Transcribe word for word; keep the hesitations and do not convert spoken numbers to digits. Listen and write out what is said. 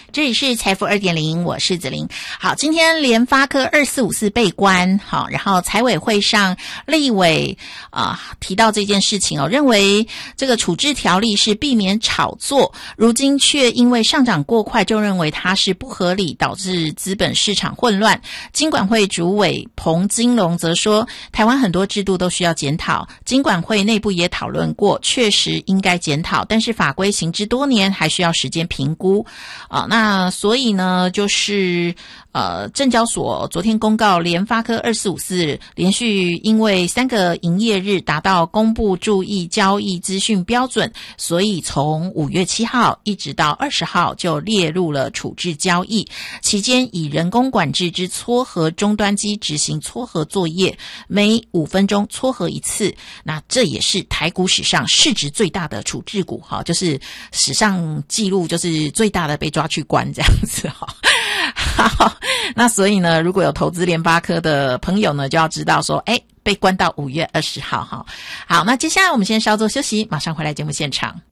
这里是财富 二点零， 我是子玲。好，今天联发科二四五四被关，好，然后财委会上立委啊、呃、提到这件事情哦，认为这个处置条例是避免炒作，如今却因为上涨过快，就认为它是不合理，导致资本市场混乱。金管会主委彭金龙则说，台湾很多制度都需要检讨，金管会内部也讨论过，确实应该检讨，但是法规行之多年，还需要时间评估啊。那所以呢，就是呃，证交所昨天公告，联发科二四五四连续因为三个营业日达到公布注意交易资讯标准，所以从五月七号一直到二十号就列入了处置交易，期间以人工管制之撮合终端机执行撮合作业，每五分钟撮合一次。那这也是台股史上市值最大的处置股哈，就是史上记录就是最大的被抓去关这样子哈。好，那所以呢，如果有投资联发科的朋友呢，就要知道说，哎，被关到五月二十号哈。好，那接下来我们先稍作休息，马上回来节目现场。